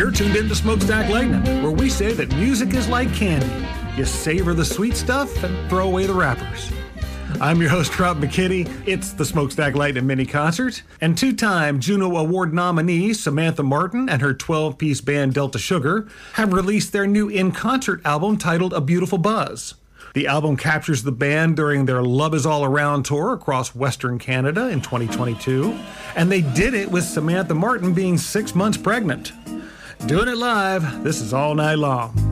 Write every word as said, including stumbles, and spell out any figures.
You're tuned into Smokestack Lightning, where we say that music is like candy. You savor the sweet stuff and throw away the wrappers. I'm your host, Rob McKinney. It's the Smokestack Lightning mini concert, and two-time Juno Award nominee Samantha Martin and her twelve-piece band Delta Sugar have released their new in-concert album titled A Beautiful Buzz. The album captures the band during their Love Is All Around tour across Western Canada in twenty twenty-two, and they did it with Samantha Martin being six months pregnant. Doing it live, this is All Night Long.